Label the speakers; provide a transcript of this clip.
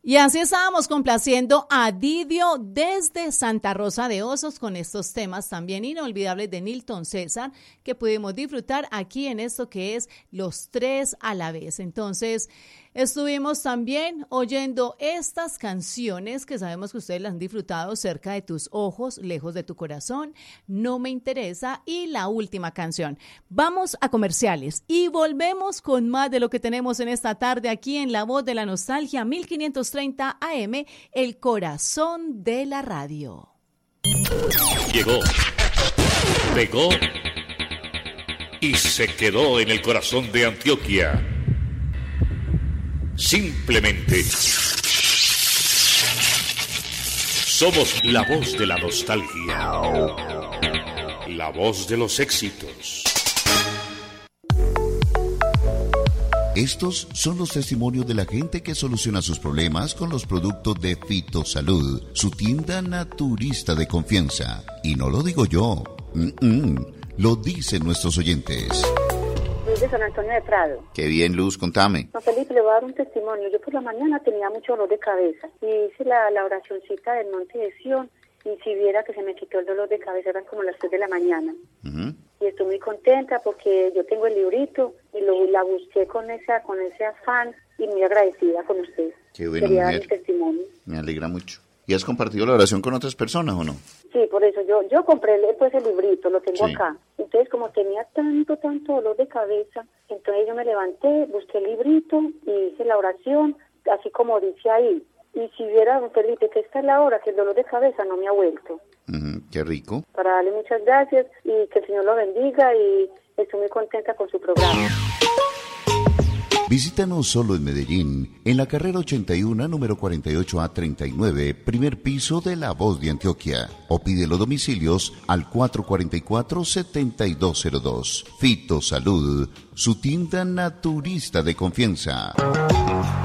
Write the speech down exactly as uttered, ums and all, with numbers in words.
Speaker 1: Y así estábamos complaciendo a Didio desde Santa Rosa de Osos con estos temas también inolvidables de Nilton César que pudimos disfrutar aquí en esto que es Los Tres a la Vez. Entonces estuvimos también oyendo estas canciones que sabemos que ustedes las han disfrutado, Cerca de tus ojos, Lejos de tu corazón, No me interesa y la última canción. Vamos a comerciales y volvemos con más de lo que tenemos en esta tarde aquí en La Voz de la Nostalgia mil quinientos treinta A M, el corazón de la radio.
Speaker 2: Llegó, pegó y se quedó en el corazón de Antioquia. Simplemente somos la voz de la nostalgia, la voz de los éxitos.
Speaker 3: Estos son los testimonios de la gente que soluciona sus problemas con los productos de Fitosalud, su tienda naturista de confianza. Y no lo digo yo, Mm-mm. lo dicen nuestros oyentes.
Speaker 4: Luz de San Antonio de Prado.
Speaker 3: Qué bien, Luz, contame.
Speaker 4: No, Felipe, le voy a dar un testimonio. Yo por la mañana tenía mucho dolor de cabeza y hice la, la oracioncita del Monte de Sión y si viera que se me quitó el dolor de cabeza, eran como las tres de la mañana. Uh-huh. Y estoy muy contenta porque yo tengo el librito y lo, la busqué con esa con ese afán y muy agradecida con usted.
Speaker 3: Qué bueno,
Speaker 4: quería
Speaker 3: mujer.
Speaker 4: dar mi testimonio.
Speaker 3: Me alegra mucho. ¿Y has compartido la oración con otras personas o no?
Speaker 4: Sí, por eso yo yo compré pues el librito, lo tengo sí. acá. Entonces, como tenía tanto, tanto dolor de cabeza, entonces yo me levanté, busqué el librito y hice la oración, así como dice ahí. Y si viera, don Felipe, que esta es la hora que el dolor de cabeza no me ha vuelto.
Speaker 3: Uh-huh, qué rico.
Speaker 4: Para darle muchas gracias y que el Señor lo bendiga y estoy muy contenta con su programa.
Speaker 3: Visítanos solo en Medellín, en la carrera ochenta y uno, número cuarenta y ocho A treinta y nueve, primer piso de La Voz de Antioquia. O pide los domicilios al cuatro cuatro cuatro, siete dos cero dos. Fitosalud, su tienda naturista de confianza.